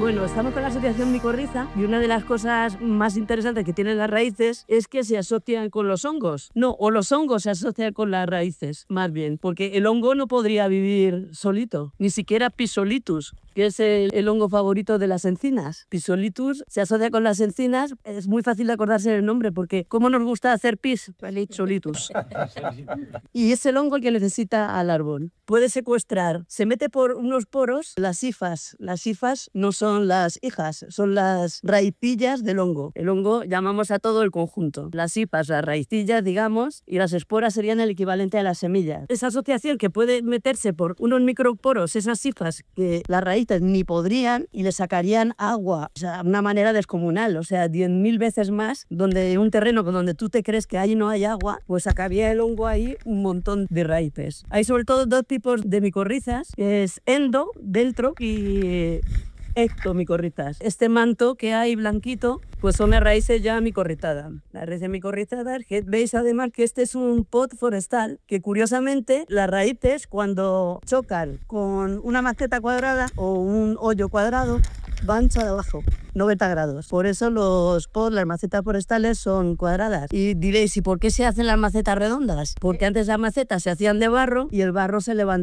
Bueno, estamos con la asociación micorriza y una de las cosas más interesantes que tienen las raíces es que se asocian con los hongos. No, o los hongos se asocian con las raíces, más bien, porque el hongo no podría vivir solito, ni siquiera Pisolitus, que es el hongo favorito de las encinas. Pisolitus se asocia con las encinas, es muy fácil de acordarse del nombre, porque ¿cómo nos gusta hacer pis? Pisolitus. Y es el hongo el que necesita al árbol. Puede secuestrar, se mete por unos poros las hifas. Las hifas no son las hijas, son las raicillas del hongo. El hongo llamamos a todo el conjunto. Las hifas, las raicillas, digamos, y las esporas serían el equivalente a las semillas. Esa asociación que puede meterse por unos microporos, esas hifas que las raíces ni podrían y le sacarían agua, o sea, de una manera descomunal, o sea, 10.000 veces más, donde un terreno donde tú te crees que ahí no hay agua, pues sacaría el hongo ahí un montón de raíces. Hay sobre todo dos tipos de micorrizas, que es endo, deltro y ectomicorrizas. Este manto que hay blanquito, pues son las raíces ya micorrizadas. Las raíces micorrizadas, que veis además que este es un pot forestal, que curiosamente las raíces cuando chocan con una maceta cuadrada o un hoyo cuadrado, van hacia abajo, 90 grados. Por eso los pods, las macetas forestales son cuadradas. Y diréis, ¿y por qué se hacen las macetas redondas? Porque antes las macetas se hacían de barro y el barro se levantaba